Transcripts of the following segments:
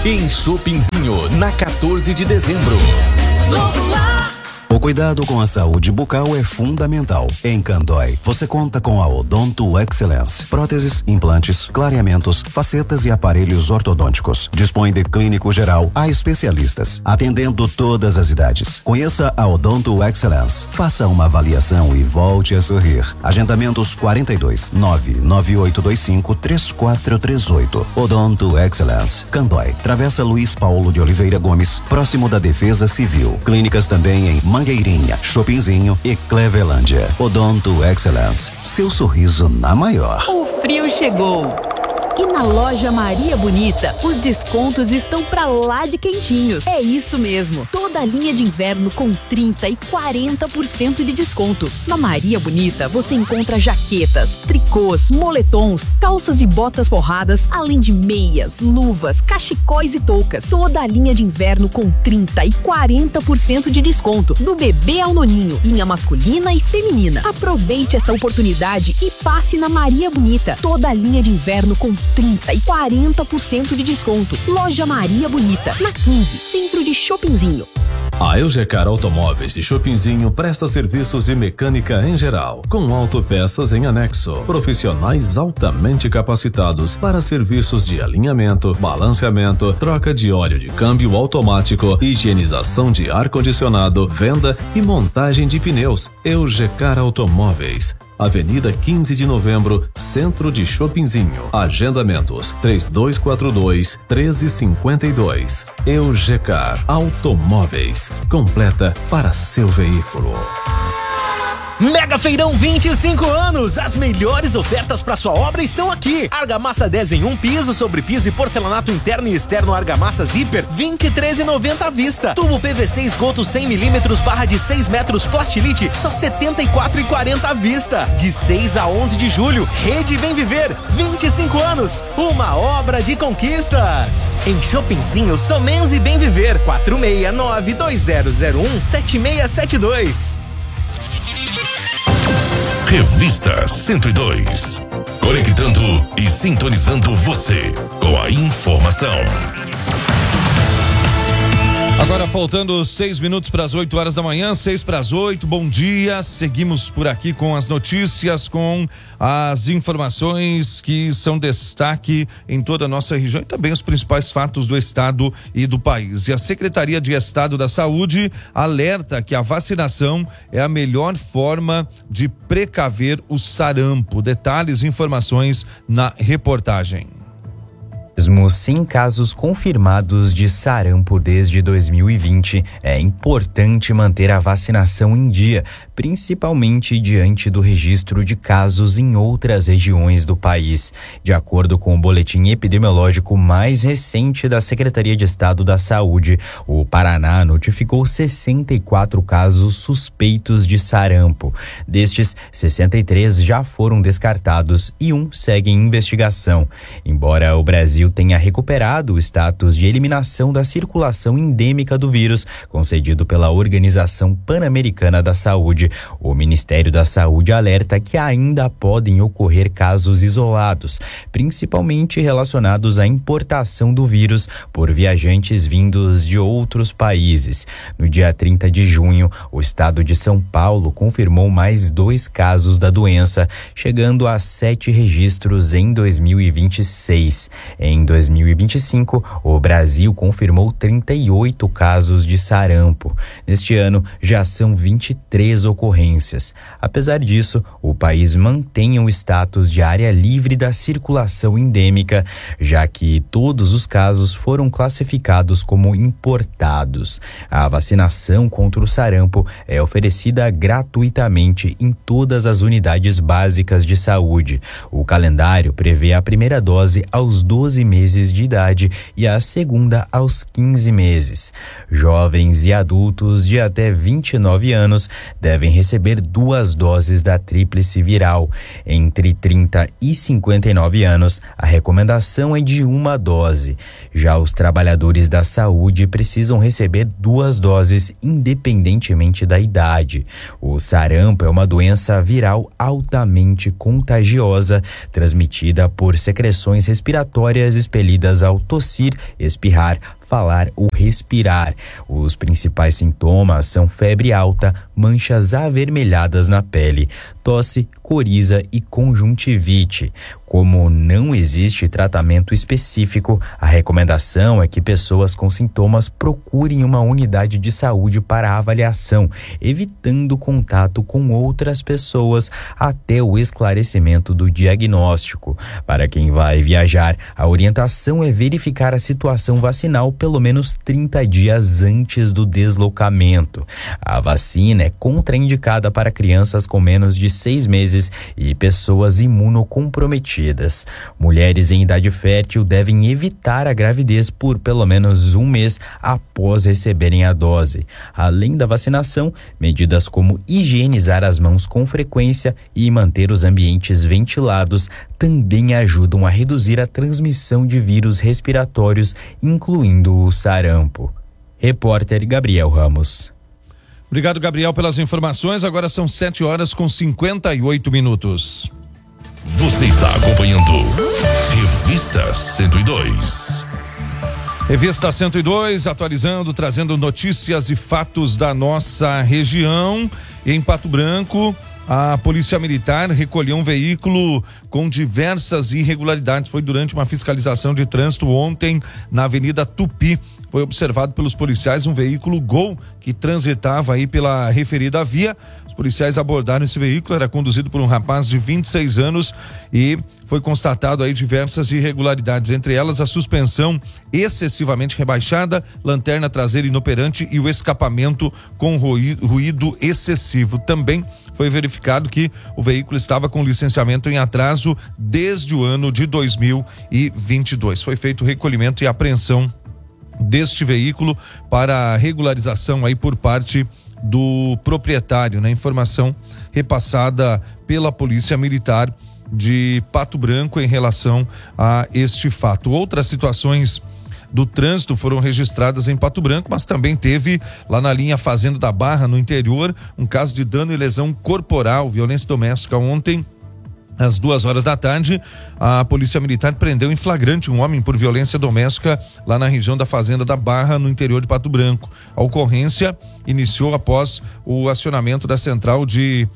em Chopinzinho, na 14 de dezembro. Novo Lar. O cuidado com a saúde bucal é fundamental. Em Candói, você conta com a Odonto Excellence. Próteses, implantes, clareamentos, facetas e aparelhos ortodônticos. Dispõe de clínico geral a especialistas, atendendo todas as idades. Conheça a Odonto Excellence. Faça uma avaliação e volte a sorrir. Agendamentos 42 99825 3438. Odonto Excellence. Candói, Travessa Luiz Paulo de Oliveira Gomes, próximo da Defesa Civil. Clínicas também em Mangueirinha, Chopinzinho e Clevelândia. Odonto Excellence. Seu sorriso na maior. O frio chegou. E na loja Maria Bonita, os descontos estão pra lá de quentinhos. É isso mesmo. Toda a linha de inverno com 30% e 40% de desconto. Na Maria Bonita, você encontra jaquetas, tricôs, moletons, calças e botas forradas, além de meias, luvas, cachecóis e toucas. Toda a linha de inverno com 30% e 40% de desconto. Do bebê ao noninho, linha masculina e feminina. Aproveite esta oportunidade e passe na Maria Bonita. Toda a linha de inverno com 30% e 40% de desconto. Loja Maria Bonita, na 15, centro de Chopinzinho. A Eugecar Automóveis de Chopinzinho presta serviços de mecânica em geral, com autopeças em anexo. Profissionais altamente capacitados para serviços de alinhamento, balanceamento, troca de óleo de câmbio automático, higienização de ar-condicionado, venda e montagem de pneus. Eugecar Automóveis. Avenida 15 de Novembro, centro de Chopinzinho. Agendamentos 3242-1352. Eugecar Automóveis. Completa para seu veículo. Mega Feirão 25 anos, as melhores ofertas para sua obra estão aqui. Argamassa 10 em 1 piso, sobre piso e porcelanato interno e externo Argamassa Zíper, R$23,90 à vista. Tubo PVC esgoto 100mm barra de 6 metros Plastilite, só R$74,40 à vista. De 6 a 11 de julho, Rede Bem Viver, 25 anos, uma obra de conquistas. Em Chopinzinho, Somenze Bem Viver, 469-2001-7672. Revista 102. Conectando e sintonizando você com a informação. Agora faltando 6 minutos para as 8 horas da manhã, 6 para as 8, bom dia, seguimos por aqui com as notícias, com as informações que são destaque em toda a nossa região e também os principais fatos do estado e do país. E a Secretaria de Estado da Saúde alerta que a vacinação é a melhor forma de precaver o sarampo. Detalhes e informações na reportagem. Mesmo sem casos confirmados de sarampo desde 2020, é importante manter a vacinação em dia, principalmente diante do registro de casos em outras regiões do país. De acordo com o boletim epidemiológico mais recente da Secretaria de Estado da Saúde, o Paraná notificou 64 casos suspeitos de sarampo. Destes, 63 já foram descartados e 1 segue em investigação. Embora o Brasil tenha recuperado o status de eliminação da circulação endêmica do vírus, concedido pela Organização Pan-Americana da Saúde, o Ministério da Saúde alerta que ainda podem ocorrer casos isolados, principalmente relacionados à importação do vírus por viajantes vindos de outros países. No dia 30 de junho, o estado de São Paulo confirmou mais 2 casos da doença, chegando a 7 registros em 2026. Em 2025, o Brasil confirmou 38 casos de sarampo. Neste ano, já são 23 ocorrências. Apesar disso, o país mantém o status de área livre da circulação endêmica, já que todos os casos foram classificados como importados. A vacinação contra o sarampo é oferecida gratuitamente em todas as unidades básicas de saúde. O calendário prevê a primeira dose aos 12 meses de idade e a segunda aos 15 meses. Jovens e adultos de até 29 anos devem devem receber 2 doses da tríplice viral. Entre 30 e 59 anos, a recomendação é de 1 dose. Já os trabalhadores da saúde precisam receber 2 doses, independentemente da idade. O sarampo é uma doença viral altamente contagiosa, transmitida por secreções respiratórias expelidas ao tossir, espirrar, falar ou respirar. Os principais sintomas são febre alta, manchas avermelhadas na pele, tosse, coriza e conjuntivite. Como não existe tratamento específico, a recomendação é que pessoas com sintomas procurem uma unidade de saúde para avaliação, evitando contato com outras pessoas até o esclarecimento do diagnóstico. Para quem vai viajar, a orientação é verificar a situação vacinal pelo menos 30 dias antes do deslocamento. A vacina é contraindicada para crianças com menos de 6 meses e pessoas imunocomprometidas. Mulheres em idade fértil devem evitar a gravidez por pelo menos 1 mês após receberem a dose. Além da vacinação, medidas como higienizar as mãos com frequência e manter os ambientes ventilados também ajudam a reduzir a transmissão de vírus respiratórios, incluindo o sarampo. Repórter Gabriel Ramos. Obrigado, Gabriel, pelas informações. Agora são 7h58. Você está acompanhando Revista 102. Revista 102, atualizando, trazendo notícias e fatos da nossa região. Em Pato Branco, a Polícia Militar recolheu um veículo com diversas irregularidades. Foi durante uma fiscalização de trânsito ontem na Avenida Tupi. Foi observado pelos policiais um veículo Gol que transitava aí pela referida via. Os policiais abordaram esse veículo, era conduzido por um rapaz de 26 anos e foi constatado aí diversas irregularidades, entre elas a suspensão excessivamente rebaixada, lanterna traseira inoperante e o escapamento com ruído excessivo. Também foi verificado que o veículo estava com licenciamento em atraso desde o ano de 2022. Foi feito o recolhimento e apreensão deste veículo para regularização aí por parte do proprietário, né? Informação repassada pela Polícia Militar de Pato Branco em relação a este fato. Outras situações do trânsito foram registradas em Pato Branco, mas também teve lá na linha Fazenda da Barra, no interior, um caso de dano e lesão corporal, violência doméstica. Ontem, às 14h, a Polícia Militar prendeu em flagrante um homem por violência doméstica lá na região da Fazenda da Barra, no interior de Pato Branco. A ocorrência iniciou após o acionamento da central de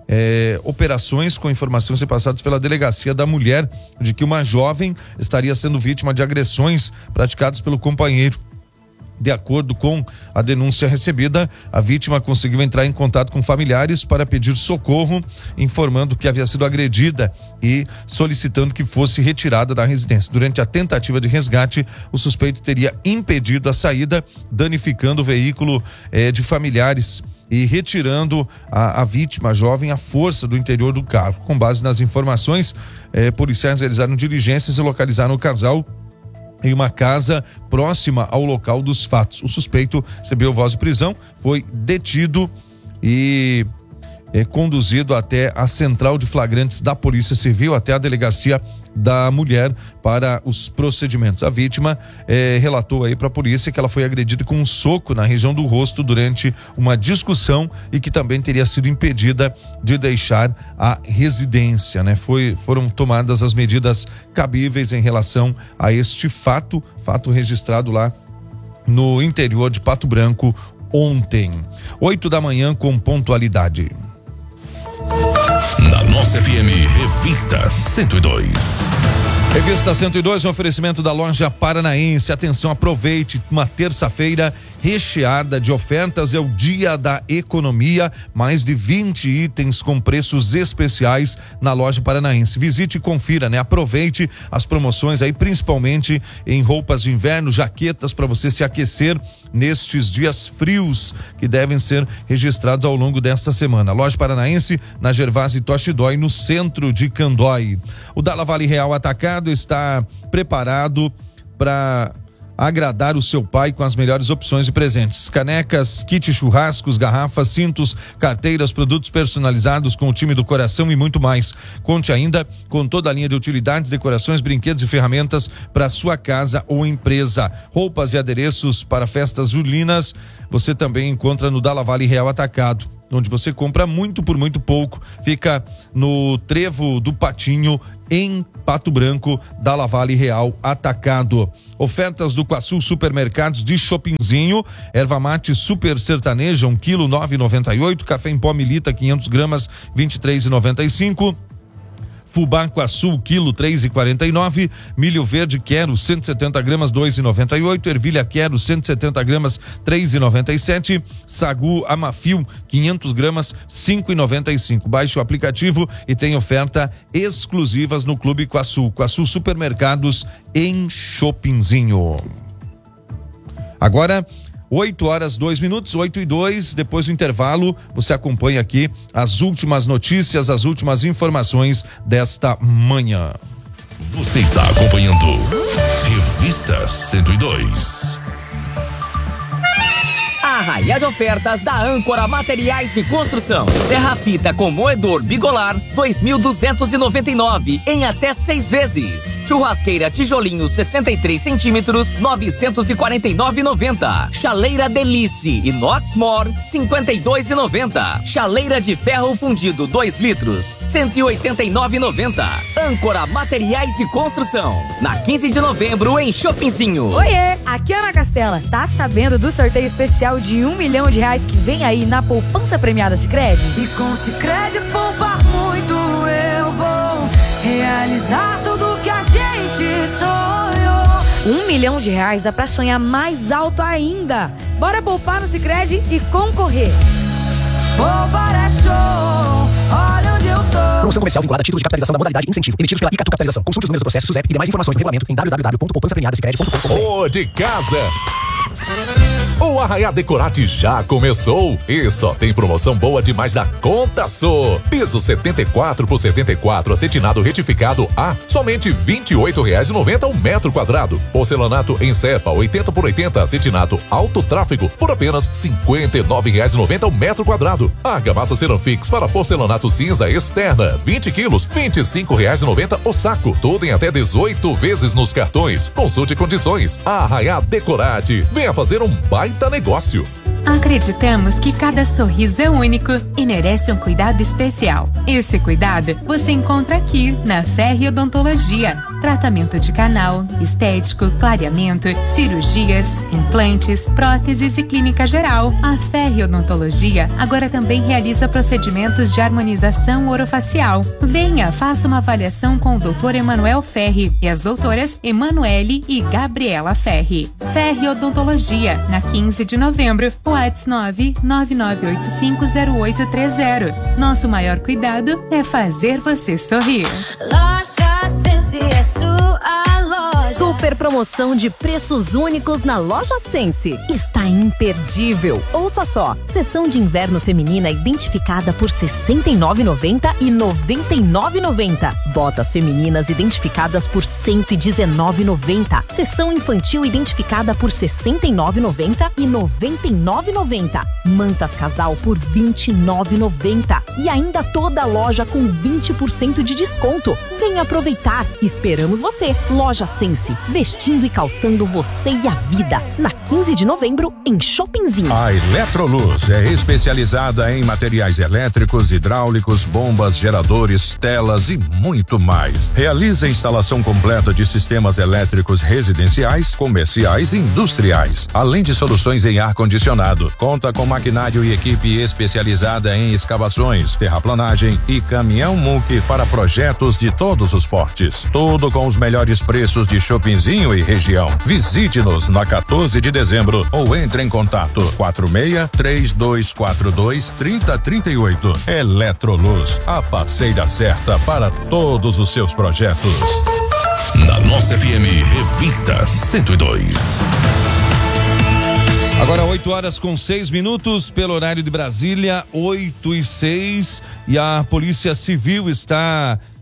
operações com informações repassadas pela Delegacia da Mulher de que uma jovem estaria sendo vítima de agressões praticadas pelo companheiro. De acordo com a denúncia recebida, a vítima conseguiu entrar em contato com familiares para pedir socorro, informando que havia sido agredida e solicitando que fosse retirada da residência. Durante a tentativa de resgate, o suspeito teria impedido a saída, danificando o veículo de familiares e retirando a vítima, a jovem, à força do interior do carro. Com base nas informações, policiais realizaram diligências e localizaram o casal em uma casa próxima ao local dos fatos. O suspeito recebeu voz de prisão, foi detido e conduzido até a central de flagrantes da Polícia Civil, até a Delegacia da Mulher para os procedimentos. A vítima relatou aí para a polícia que ela foi agredida com um soco na região do rosto durante uma discussão e que também teria sido impedida de deixar a residência, né? Foram tomadas as medidas cabíveis em relação a este fato registrado lá no interior de Pato Branco ontem. 8h com pontualidade. Na nossa FM, Revista 102. Revista 102, um oferecimento da Loja Paranaense. Atenção, aproveite uma terça-feira recheada de ofertas, é o dia da economia, mais de 20 itens com preços especiais na Loja Paranaense. Visite e confira, né? Aproveite as promoções aí, principalmente em roupas de inverno, jaquetas para você se aquecer nestes dias frios que devem ser registrados ao longo desta semana. Loja Paranaense, na Gervásio Toshidói, no centro de Candói. O Dalla Vale Real Atacado está preparado para agradar o seu pai com as melhores opções de presentes. Canecas, kit churrascos, garrafas, cintos, carteiras, produtos personalizados com o time do coração e muito mais. Conte ainda com toda a linha de utilidades, decorações, brinquedos e ferramentas para sua casa ou empresa. Roupas e adereços para festas julinas você também encontra no Dalla Vale Real Atacado, onde você compra muito por muito pouco. Fica no Trevo do Patinho, em Pato Branco, Dalla Vale Real Atacado. Ofertas do Quaçu Supermercados de Shoppingzinho: erva mate super sertaneja, 1 quilo, 9,98. Café em pó Milita, 500 gramas, 23,95. Fubá Quaçu, quilo, 3,49. Milho verde Quero, 170 gramas, 2,98. Ervilha Quero, 170 gramas, 3,97. Sagu Amafil, 500 gramas, 5,95. Baixe o aplicativo e tem oferta exclusivas no Clube Quaçu. Quaçu Supermercados em Shoppingzinho. Agora 8h02, 8h02, depois do intervalo, você acompanha aqui as últimas notícias, as últimas informações desta manhã. Você está acompanhando Revista 102. Arraiá de ofertas da Âncora Materiais de Construção. Serra-fita com moedor Bigolar, 2.299 em até 6 vezes. Churrasqueira tijolinho 63 centímetros, 949,90. Chaleira Delice Inox More, 52,90. Chaleira de ferro fundido 2 litros, 189,90. Âncora Materiais de Construção, na 15 de novembro em Shoppingzinho. Oiê, aqui é Ana Castela. Tá sabendo do sorteio especial de R$1 milhão que vem aí na poupança premiada Sicredi? E com Sicredi poupar muito eu vou realizar tudo que a gente sonhou. R$1 milhão dá pra sonhar mais alto ainda. Bora poupar no Sicredi e concorrer. Poupar é show, olha onde eu tô. Promoção comercial vinculada a título de capitalização da modalidade incentivo, emitidos pela Icatu Capitalização. Consulte os números do processo SUSEP e demais informações no regulamento em www.poupançapremiadasicredi.com.br. Ô, de casa! O Arraiá Decorate já começou e só tem promoção boa demais da conta só. Piso 74 por 74 acetinado retificado A, somente R$28,90 o metro quadrado. Porcelanato em cepa 80 por 80 acetinado alto tráfego por apenas R$59,90 o metro quadrado. Argamassa Ceramfix para porcelanato cinza externa 20 quilos, R$25,90 o saco. Tudo em até 18 vezes nos cartões. Consulte condições. Arraiá Decorate. Venha fazer um baita negócio. Acreditamos que cada sorriso é único e merece um cuidado especial. Esse cuidado você encontra aqui na Ferri Odontologia. Tratamento de canal, estético, clareamento, cirurgias, implantes, próteses e clínica geral. A Ferri Odontologia agora também realiza procedimentos de harmonização orofacial. Venha, faça uma avaliação com o Dr. Emanuel Ferri e as doutoras Emanuele e Gabriela Ferri. Ferri Odontologia, na 15 de novembro, WhatsApp 999850830. Nosso maior cuidado é fazer você sorrir. Loja Sense é sua loja. Super promoção de preços únicos na Loja Sense. Está imperdível. Ouça só. Seção de inverno feminina identificada por R$ 69,90 e R$ 99,90. Botas femininas identificadas por R$ 119,90. Seção infantil identificada por R$ 69,90 e R$ 99,90. Mantas casal por R$ 29,90. E ainda toda a loja com 20% de desconto. Venha aproveitar. Esperamos você. Loja Sense, vestindo e calçando você e a vida. Na 15 de novembro, em Shoppingzinho. A Eletroluz é especializada em materiais elétricos, hidráulicos, bombas, geradores, telas e muito mais. Realiza a instalação completa de sistemas elétricos residenciais, comerciais e industriais, além de soluções em ar-condicionado. Conta com maquinário e equipe especializada em escavações, terraplanagem e caminhão muque para projetos de todos os portes. Tudo com os melhores preços de Shoppingzinho e região. Visite-nos na 14 de dezembro ou entre em contato 46-3242-3038. Eletroluz, a parceira certa para todos os seus projetos. Na nossa FM Revista 102. Agora 8h06 pelo horário de Brasília, 8h06, e a Polícia Civil está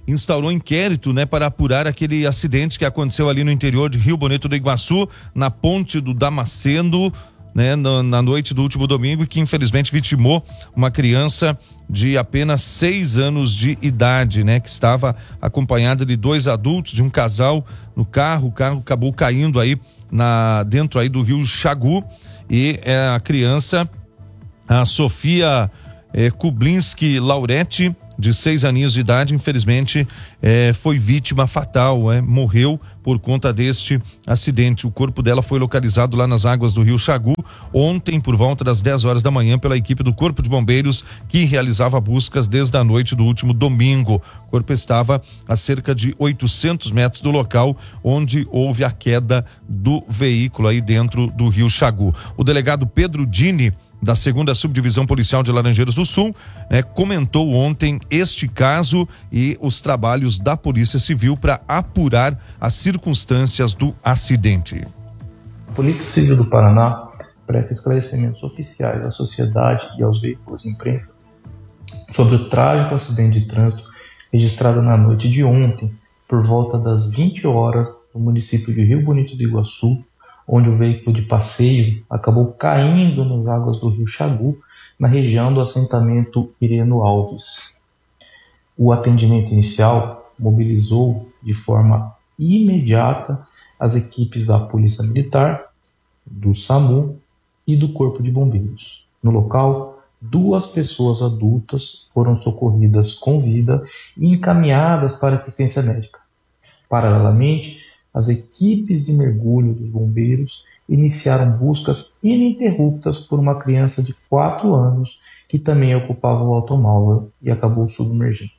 instaurou inquérito, né, para apurar aquele acidente que aconteceu ali no interior de Rio Bonito do Iguaçu, na ponte do Damasceno, né, na noite do último domingo, e que infelizmente vitimou uma criança de apenas 6 anos de idade, né, que estava acompanhada de 2 adultos, de um casal no carro. O carro acabou caindo aí dentro aí do rio Xagu, e a criança, a Sofia Kublinski Lauretti, de 6 aninhos de idade, infelizmente foi vítima fatal, morreu por conta deste acidente. O corpo dela foi localizado lá nas águas do rio Xagu ontem por volta das 10 horas da manhã pela equipe do Corpo de Bombeiros, que realizava buscas desde a noite do último domingo. O corpo estava a cerca de 800 metros do local onde houve a queda do veículo aí dentro do rio Xagu. O delegado Pedro Dini, da 2ª Subdivisão Policial de Laranjeiras do Sul, comentou ontem este caso e os trabalhos da Polícia Civil para apurar as circunstâncias do acidente. A Polícia Civil do Paraná presta esclarecimentos oficiais à sociedade e aos veículos de imprensa sobre o trágico acidente de trânsito registrado na noite de ontem, por volta das 20 horas, no município de Rio Bonito do Iguaçu, onde o veículo de passeio acabou caindo nas águas do rio Xagu, na região do assentamento Ireno Alves. O atendimento inicial mobilizou de forma imediata as equipes da Polícia Militar, do SAMU e do Corpo de Bombeiros. No local, 2 pessoas adultas foram socorridas com vida e encaminhadas para assistência médica. Paralelamente, as equipes de mergulho dos bombeiros iniciaram buscas ininterruptas por uma criança de 4 anos que também ocupava o automóvel e acabou submergindo.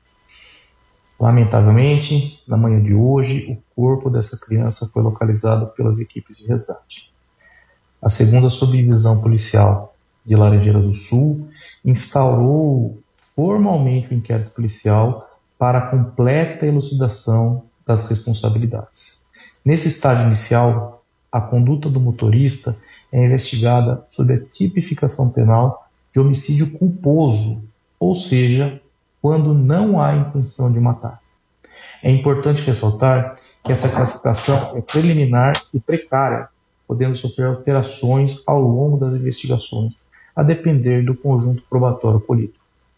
Lamentavelmente, na manhã de hoje, o corpo dessa criança foi localizado pelas equipes de resgate. A 2ª Subdivisão Policial de Laranjeiras do Sul instaurou formalmente o inquérito policial para a completa elucidação das responsabilidades. Nesse estágio inicial, a conduta do motorista é investigada sob a tipificação penal de homicídio culposo, ou seja, quando não há intenção de matar. É importante ressaltar que essa classificação é preliminar e precária, podendo sofrer alterações ao longo das investigações, a depender do conjunto probatório colhido.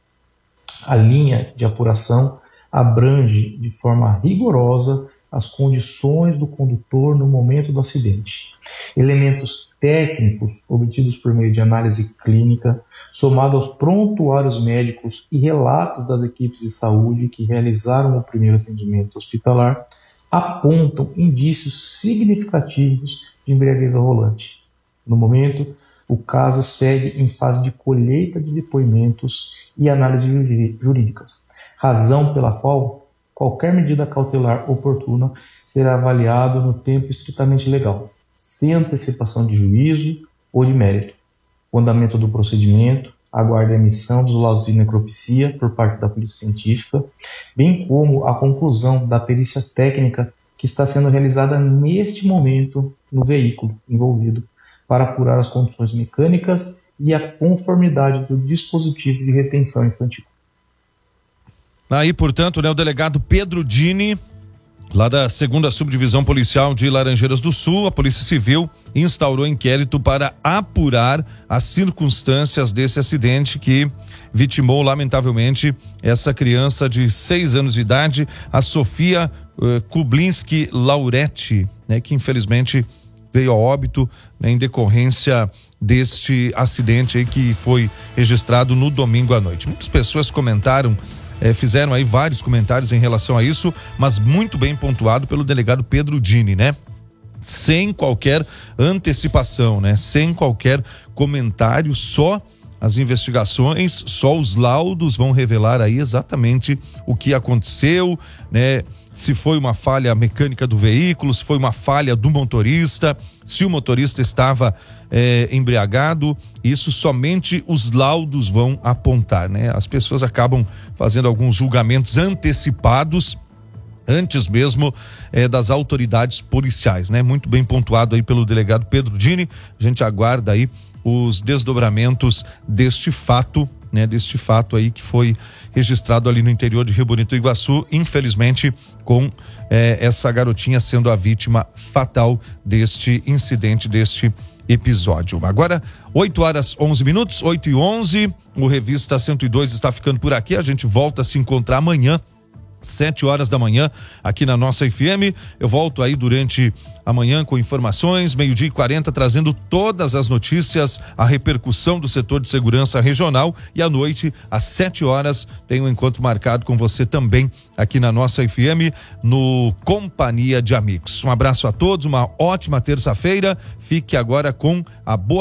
A linha de apuração abrange de forma rigorosa as condições do condutor no momento do acidente. Elementos técnicos obtidos por meio de análise clínica, somado aos prontuários médicos e relatos das equipes de saúde que realizaram o primeiro atendimento hospitalar, apontam indícios significativos de embriaguez ao volante. No momento, o caso segue em fase de colheita de depoimentos e análise jurídica, razão pela qual qualquer medida cautelar oportuna será avaliado no tempo estritamente legal, sem antecipação de juízo ou de mérito. O andamento do procedimento aguarda a emissão dos laudos de necropsia por parte da Polícia Científica, bem como a conclusão da perícia técnica que está sendo realizada neste momento no veículo envolvido, para apurar as condições mecânicas e a conformidade do dispositivo de retenção infantil. Aí, portanto, o delegado Pedro Dini, lá da 2ª Subdivisão Policial de Laranjeiras do Sul, a Polícia Civil instaurou inquérito para apurar as circunstâncias desse acidente que vitimou, lamentavelmente, essa criança de 6 anos de idade, a Sofia Kublinski Lauretti, que infelizmente veio a óbito, em decorrência deste acidente aí que foi registrado no domingo à noite. Muitas pessoas comentaram, fizeram aí vários comentários em relação a isso, mas muito bem pontuado pelo delegado Pedro Dini, sem qualquer antecipação, sem qualquer comentário, só as investigações, só os laudos vão revelar aí exatamente o que aconteceu, se foi uma falha mecânica do veículo, se foi uma falha do motorista, se o motorista estava embriagado. Isso somente os laudos vão apontar, As pessoas acabam fazendo alguns julgamentos antecipados antes mesmo das autoridades policiais, Muito bem pontuado aí pelo delegado Pedro Dini. A gente aguarda aí os desdobramentos deste fato, né? Deste fato aí que foi registrado ali no interior de Rio Bonito do Iguaçu, infelizmente com essa garotinha sendo a vítima fatal deste incidente, deste episódio. Agora, 8h11, 8h11, o Revista 102 está ficando por aqui, a gente volta a se encontrar amanhã, 7h da manhã, aqui na nossa FM. Eu volto aí durante a manhã com informações, 12h40, trazendo todas as notícias, a repercussão do setor de segurança regional, e à noite, às 7h, tem um encontro marcado com você também aqui na nossa FM, no Companhia de Amigos. Um abraço a todos, uma ótima terça-feira, fique agora com a boa